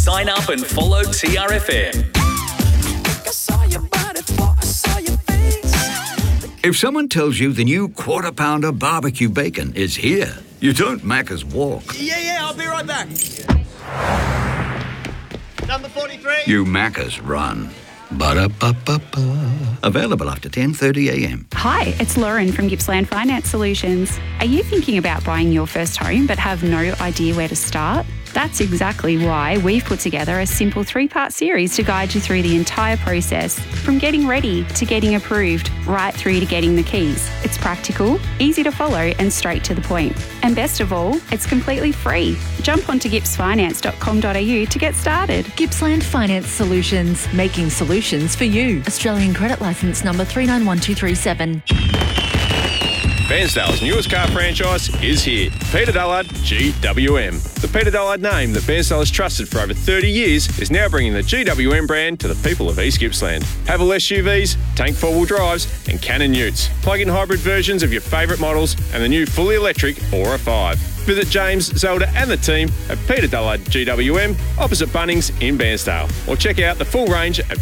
Sign up and follow TRFM. If someone tells you the new Quarter Pounder barbecue bacon is here, you don't Macca's walk. Yeah, I'll be right back. Number 43. You Macca's run. Ba-da-ba-ba-ba. Available after 10:30 a.m. Hi, it's Lauren from Gippsland Finance Solutions. Are you thinking about buying your first home but have no idea where to start? That's exactly why we've put together a simple 3-part series to guide you through the entire process, from getting ready to getting approved, right through to getting the keys. It's practical, easy to follow and straight to the point. And best of all, it's completely free. Jump onto gippsfinance.com.au to get started. Gippsland Finance Solutions, making solutions for you. Australian credit licence number 391237. Bairnsdale's newest car franchise is here. Peter Dullard GWM. The Peter Dullard name that Bairnsdale has trusted for over 30 years is now bringing the GWM brand to the people of East Gippsland. Haval SUVs, tank 4-wheel drives and Cannon utes. Plug-in hybrid versions of your favourite models and the new fully electric Aura 5. Visit James, Zelda and the team at Peter Dullard GWM opposite Bunnings in Bairnsdale, or check out the full range at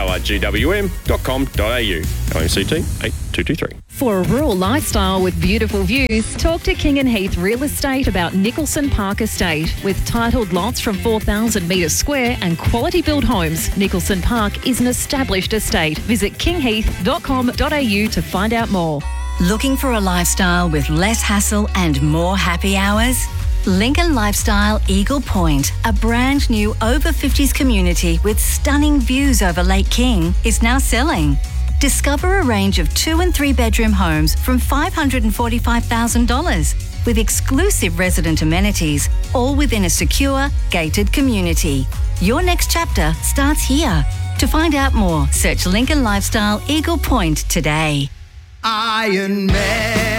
peterdullardgwm.com.au. LMCT 8223. For a rural lifestyle with beautiful views, talk to King and Heath Real Estate about Nicholson Park Estate. With titled lots from 4,000 metres square and quality built homes, Nicholson Park is an established estate. Visit kingheath.com.au to find out more. Looking for a lifestyle with less hassle and more happy hours? Lincoln Lifestyle Eagle Point, a brand new over 50s community with stunning views over Lake King, is now selling. Discover a range of 2 and 3 bedroom homes from $545,000 with exclusive resident amenities, all within a secure, gated community. Your next chapter starts here. To find out more, search Lincoln Lifestyle Eagle Point today. Iron Man.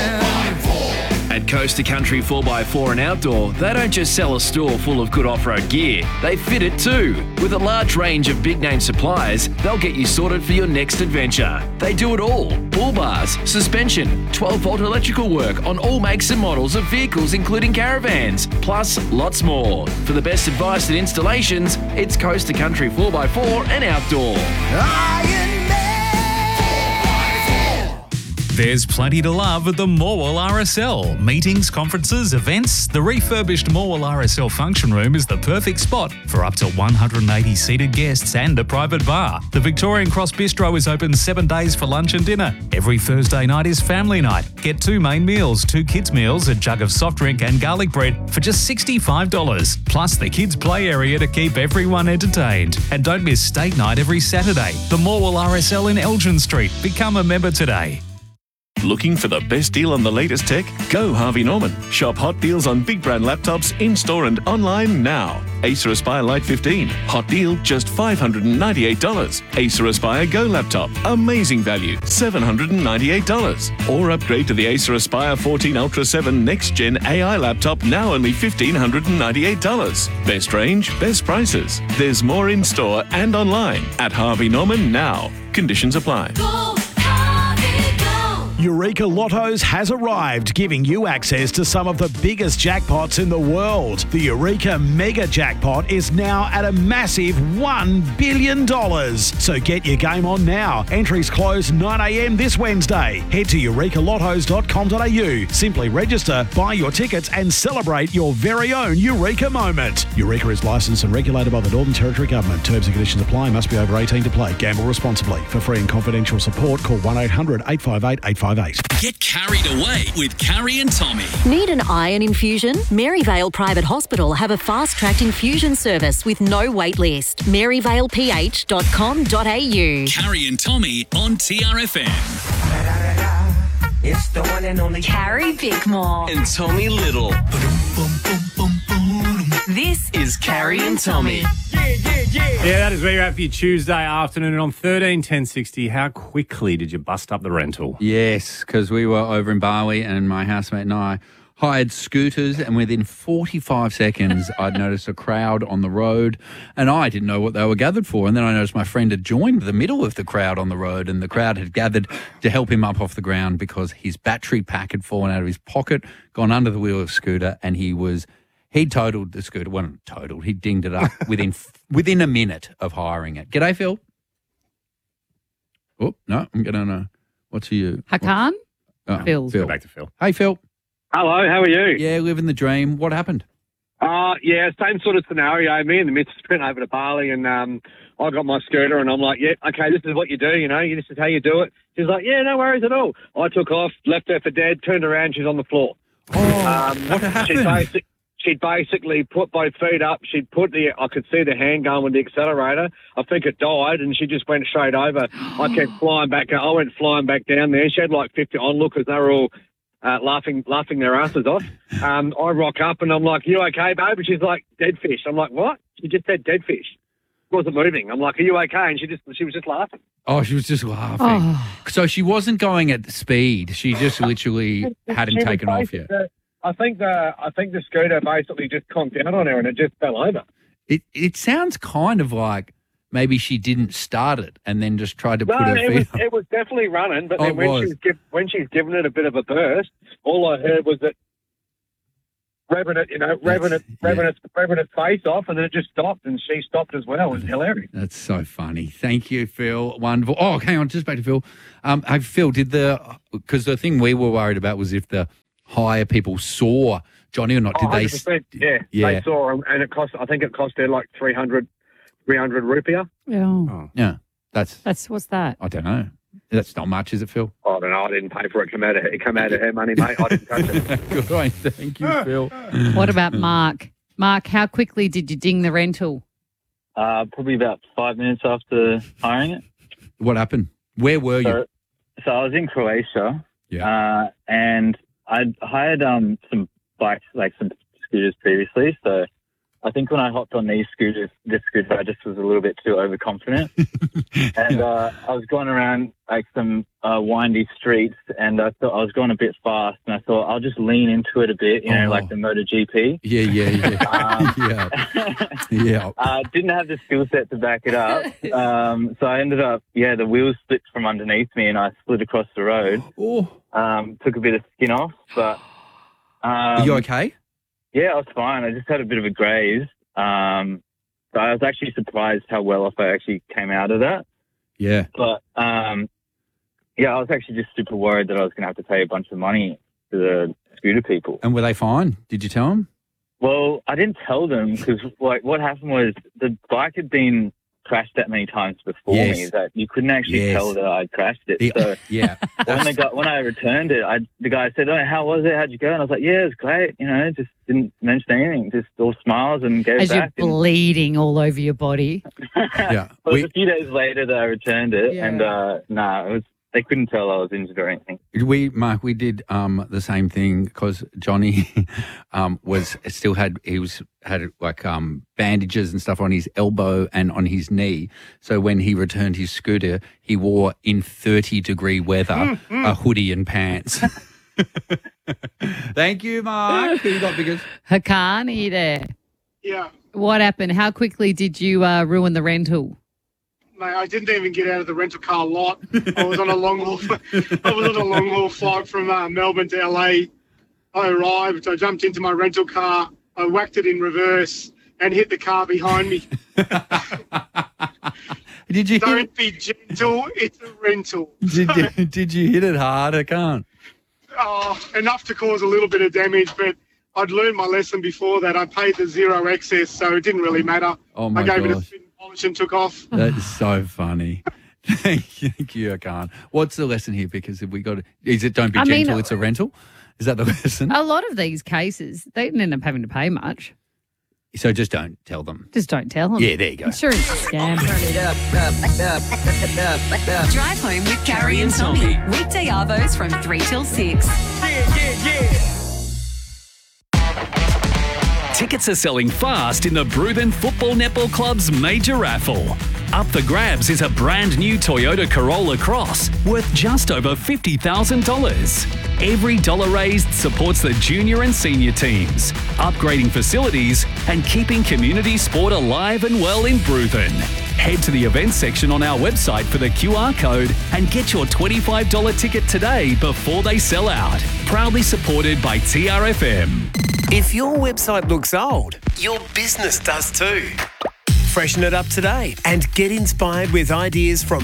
At Coaster Country 4x4 and Outdoor, they don't just sell a store full of good off-road gear, they fit it too. With a large range of big-name suppliers, they'll get you sorted for your next adventure. They do it all: bull bars, suspension, 12-volt electrical work on all makes and models of vehicles including caravans, plus lots more. For the best advice and installations, it's Coaster Country 4x4 and Outdoor. Iron Man. There's plenty to love at the Morwell RSL. Meetings, conferences, events. The refurbished Morwell RSL function room is the perfect spot for up to 180 seated guests and a private bar. The Victorian Cross Bistro is open 7 days for lunch and dinner. Every Thursday night is family night. Get 2 main meals, 2 kids meals, a jug of soft drink and garlic bread for just $65. Plus the kids play area to keep everyone entertained. And don't miss steak night every Saturday. The Morwell RSL in Elgin Street. Become a member today. Looking for the best deal on the latest tech? Go Harvey Norman. Shop hot deals on big brand laptops in-store and online now. Acer Aspire Lite 15. Hot deal, just $598. Acer Aspire Go laptop. Amazing value, $798. Or upgrade to the Acer Aspire 14 Ultra 7 Next Gen AI laptop, now only $1,598. Best range, best prices. There's more in-store and online at Harvey Norman now. Conditions apply. Eureka Lottos has arrived, giving you access to some of the biggest jackpots in the world. The Eureka Mega Jackpot is now at a massive $1 billion. So get your game on now. Entries close 9 a.m. this Wednesday. Head to eurekalottos.com.au. Simply register, buy your tickets and celebrate your very own Eureka moment. Eureka is licensed and regulated by the Northern Territory Government. Terms and conditions apply. Must be over 18 to play. Gamble responsibly. For free and confidential support, call 1-800-858-858. Get carried away with Carrie and Tommy. Need an iron infusion? Maryvale Private Hospital have a fast-tracked infusion service with no wait list. maryvaleph.com.au. Carrie and Tommy on TRFM. It's the one and only Carrie Bickmore and Tommy Little. This is Carrie and Tommy. Yeah, that is where you're at for your Tuesday afternoon. And on 13-1060, how quickly did you bust up the rental? Yes, because we were over in Barwee and my housemate and I hired scooters, and within 45 seconds, I'd noticed a crowd on the road, and I didn't know what they were gathered for. And then I noticed my friend had joined the middle of the crowd on the road, and the crowd had gathered to help him up off the ground because his battery pack had fallen out of his pocket, gone under the wheel of the scooter, and he was He totaled the scooter. Well, not totaled. He dinged it up within a minute of hiring it. G'day, Phil. Oh, no, I'm going to what's you? Hakan? Phil. Go back to Phil. Hey, Phil. Hello, how are you? Yeah, living the dream. What happened? Yeah, same sort of scenario. Me and the missus went over to Bali and I got my scooter and I'm like, yeah, okay, this is what you do, this is how you do it. She's like, yeah, no worries at all. I took off, left her for dead, turned around, she's on the floor. What happened? She'd basically put both feet up. I could see the hand going with the accelerator. I think it died and she just went straight over. I kept flying back. I went flying back down there. She had like 50 onlookers. They were all laughing their asses off. I rock up and I'm like, you okay, babe? And she's like, dead fish. I'm like, what? She just said dead fish. Wasn't moving. I'm like, are you okay? And she was just laughing. Oh, she was just laughing. So she wasn't going at speed. She just literally hadn't taken off yet. I think the scooter basically just conked out on her and it just fell over. It sounds kind of like maybe she didn't start it and then just tried to put her feet up. It was definitely running, but then when she's given it a bit of a burst, all I heard was that revving its face off, and then it just stopped, and she stopped as well. It was hilarious. That's so funny. Thank you, Phil. Wonderful. Oh, hang on, just back to Phil. Hey, Phil, because the thing we were worried about was if the hire people saw Johnny or not. Did they? 100%, yeah, they saw him, and I think it cost her like 300 rupiah. Yeah, that's what's that? I don't know. That's not much, is it, Phil? I don't know. I didn't pay for it. It came out of her money, mate. I didn't touch it. Good on, thank you, Phil. What about Mark? Mark, how quickly did you ding the rental? Probably about 5 minutes after hiring it. What happened? Where were you? So I was in Croatia. Yeah. And I'd hired some bikes, like some scooters previously. So I think when I hopped on this scooter, I just was a little bit too overconfident. And I was going around like some windy streets, and I thought I was going a bit fast, and I thought I'll just lean into it a bit, like the MotoGP. Yeah. Didn't have the skill set to back it up. So I ended up, the wheels slipped from underneath me, and I slid across the road. Took a bit of skin off, but... Are you okay? Yeah, I was fine. I just had a bit of a graze. So I was actually surprised how well off I actually came out of that. Yeah. But, I was actually just super worried that I was going to have to pay a bunch of money to the scooter people. And were they fine? Did you tell them? Well, I didn't tell them because, what happened was the bike had been crashed that many times before me that you couldn't actually tell that I'd crashed it. So when I returned it, the guy said, "Oh, how was it? How'd you go?" And I was like, "Yeah, it was great. Just didn't mention anything. Just all smiles and gave As back." You're bleeding all over your body. Yeah. Well, it was a few days later that I returned it, and it was. They couldn't tell I was injured or anything. Mark, we did the same thing because Johnny had bandages and stuff on his elbow and on his knee. So when he returned his scooter, he wore in 30-degree weather a hoodie and pants. Thank you, Mark. Who you got, Biggers? Hakan, are you there? Yeah. What happened? How quickly did you ruin the rental? Mate, I didn't even get out of the rental car lot. I was on a long haul flight from Melbourne to LA. I arrived. I jumped into my rental car. I whacked it in reverse and hit the car behind me. Don't be gentle. It's a rental. Did you hit it hard? I can't. Enough to cause a little bit of damage, but I'd learned my lesson before that. I paid the zero excess, so it didn't really matter. Oh my I gave it a gosh. spin and polish and took off. That is so funny. Thank you, I can't. What's the lesson here? Because is it don't be gentle, it's a rental? Is that the lesson? A lot of these cases, they didn't end up having to pay much. So just don't tell them. Just don't tell them. Yeah, there you go. Insurance is a scam. Turn it up. Drive home with Carrie and Tommy. Weekday arvos from 3 till 6. Tickets are selling fast in the Bruthen Football Netball Club's major raffle. Up for grabs is a brand new Toyota Corolla Cross worth just over $50,000. Every dollar raised supports the junior and senior teams, upgrading facilities and keeping community sport alive and well in Bruthen. Head to the events section on our website for the QR code and get your $25 ticket today before they sell out. Proudly supported by TRFM. If your website looks old, your business does too. Freshen it up today and get inspired with ideas from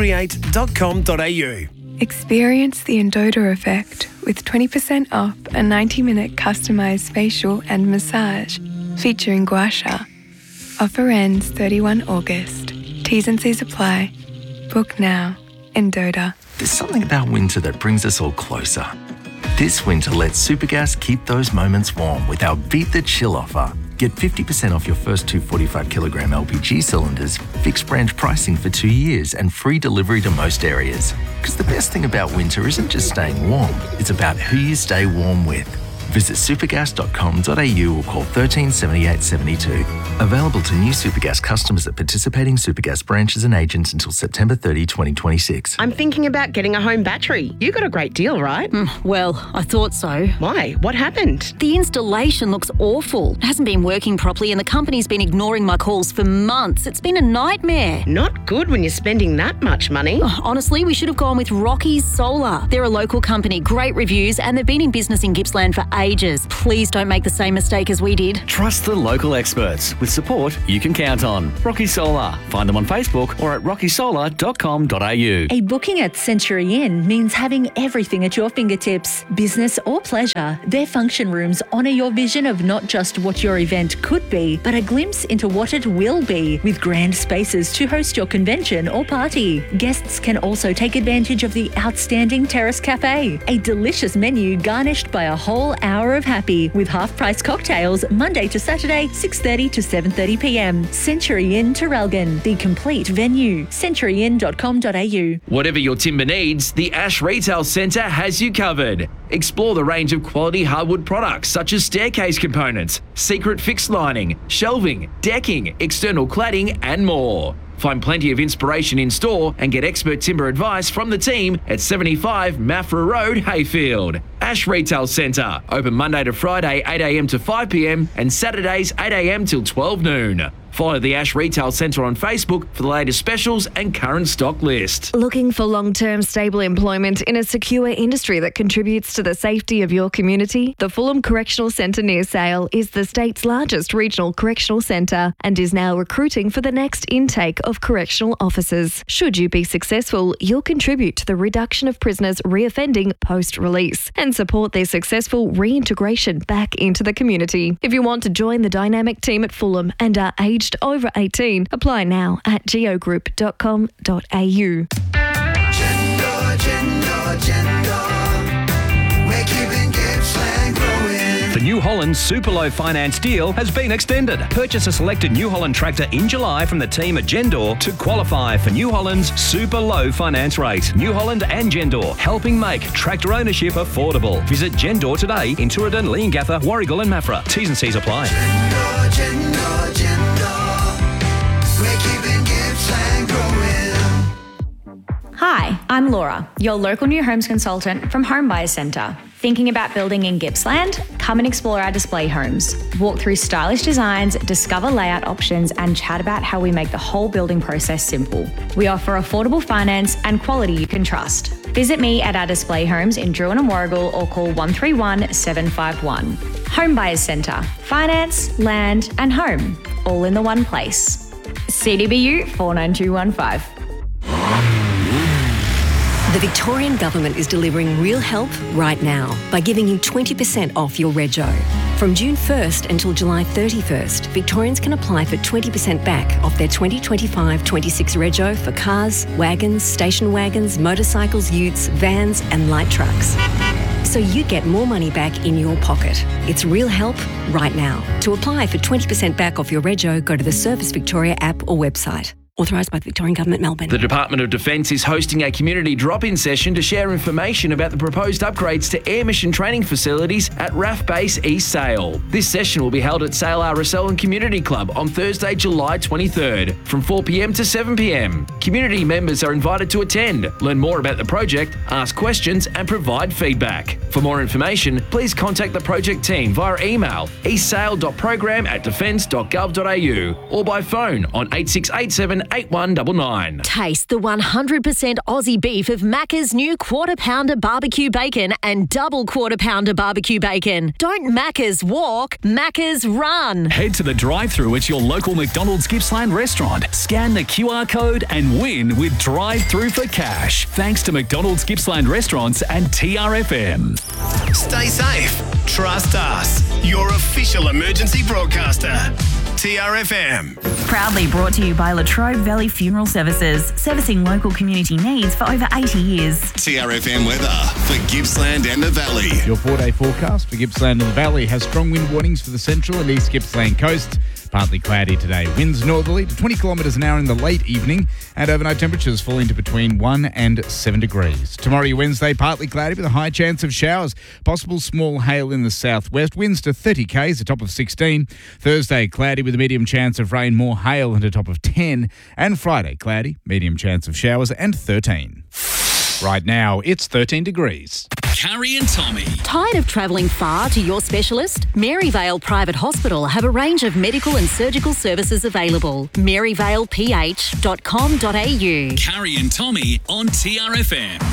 acecreate.com.au. Experience the Endota effect with 20% off a 90-minute customised facial and massage featuring Gua Sha. Offer ends 31 August. T's and C's apply. Book now. Endota. There's something about winter that brings us all closer. This winter, let Supergas keep those moments warm with our Beat the Chill offer. Get 50% off your first 2 45kg LPG cylinders, fixed branch pricing for 2 years, and free delivery to most areas. Because the best thing about winter isn't just staying warm, it's about who you stay warm with. Visit supergas.com.au or call 13 78 72. Available to new Supergas customers at participating Supergas branches and agents until September 30, 2026. I'm thinking about getting a home battery. You got a great deal, right? Well, I thought so. Why? What happened? The installation looks awful. It hasn't been working properly and the company's been ignoring my calls for months. It's been a nightmare. Not good when you're spending that much money. Honestly, we should have gone with Rocky's Solar. They're a local company, great reviews, and they've been in business in Gippsland for ages. Please don't make the same mistake as we did. Trust the local experts with support you can count on. Rocky Solar. Find them on Facebook or at rockysolar.com.au. A booking at Century Inn means having everything at your fingertips, business or pleasure. Their function rooms honour your vision of not just what your event could be, but a glimpse into what it will be, with grand spaces to host your convention or party. Guests can also take advantage of the outstanding Terrace Cafe, a delicious menu garnished by a whole hour of happy, with half-price cocktails Monday to Saturday, 6:30 to 7:30 p.m. Century Inn Terrelgan, the complete venue. centuryinn.com.au. Whatever your timber needs, the Ash Retail Centre has you covered. Explore the range of quality hardwood products such as staircase components, secret fixed lining, shelving, decking, external cladding and more. Find plenty of inspiration in store and get expert timber advice from the team at 75 Maffra Road, Hayfield. Ash Retail Centre, open Monday to Friday 8am to 5pm and Saturdays 8am till 12 noon. Follow the Ash Retail Centre on Facebook for the latest specials and current stock list. Looking for long-term stable employment in a secure industry that contributes to the safety of your community? The Fulham Correctional Centre near Sale is the state's largest regional correctional centre and is now recruiting for the next intake of correctional officers. Should you be successful, you'll contribute to the reduction of prisoners reoffending post-release and support their successful reintegration back into the community. If you want to join the dynamic team at Fulham and are aged over 18, apply now at geogroup.com.au. We're keeping Gippsland growing. The New Holland Super Low Finance deal has been extended. Purchase a selected New Holland tractor in July from the team at Gendor to qualify for New Holland's Super Low Finance rate. New Holland and Gendor, helping make tractor ownership affordable. Visit Gendor today in Tooradin, Leongatha, Warragul and Maffra. T's and C's apply. We're keeping Gippsland growing. Hi, I'm Laura, your local new homes consultant from Home Buyers Centre. Thinking about building in Gippsland? Come and explore our display homes. Walk through stylish designs, discover layout options, and chat about how we make the whole building process simple. We offer affordable finance and quality you can trust. Visit me at our display homes in Druin and Warragul or call 131 751. Home Buyers Centre. Finance, land, and home, all in the one place. CDBU 49215. The Victorian Government is delivering real help right now by giving you 20% off your rego. From June 1st until July 31st, Victorians can apply for 20% back off their 2025-26 rego for cars, wagons, station wagons, motorcycles, utes, vans and light trucks. So you get more money back in your pocket. It's real help right now. To apply for 20% back off your rego, go to the Service Victoria app or website. Authorised by the Victorian Government, Melbourne. The Department of Defence is hosting a community drop-in session to share information about the proposed upgrades to air mission training facilities at RAF Base East Sale. This session will be held at Sale RSL and Community Club on Thursday, July 23rd from 4pm to 7pm. Community members are invited to attend, learn more about the project, ask questions and provide feedback. For more information, please contact the project team via email eastsale.program@defence.gov.au or by phone on 8687 8199. Taste the 100% Aussie beef of Macca's new Quarter Pounder Barbecue Bacon and Double Quarter Pounder Barbecue Bacon. Don't Macca's walk, Macca's run. Head to the drive-thru at your local McDonald's Gippsland restaurant. Scan the QR code and win with drive-thru for cash. Thanks to McDonald's Gippsland restaurants and TRFM. Stay safe. Trust us. Your official emergency broadcaster. TRFM. Proudly brought to you by Latrobe Valley Funeral Services, servicing local community needs for over 80 years. TRFM weather for Gippsland and the Valley. Your 4-day forecast for Gippsland and the Valley has strong wind warnings for the central and east Gippsland coast. Partly cloudy today. Winds northerly to 20 kilometres an hour in the late evening, and overnight temperatures fall into between 1 and 7 degrees. Tomorrow, Wednesday, partly cloudy with a high chance of showers. Possible small hail in the southwest. Winds to 30 k's, a top of 16. Thursday, cloudy with a medium chance of rain, more hail, and a top of 10. And Friday, cloudy, medium chance of showers, and 13. Right now, it's 13 degrees. Carrie and Tommy. Tired of travelling far to your specialist? Maryvale Private Hospital have a range of medical and surgical services available. maryvaleph.com.au. Carrie and Tommy on TRFM.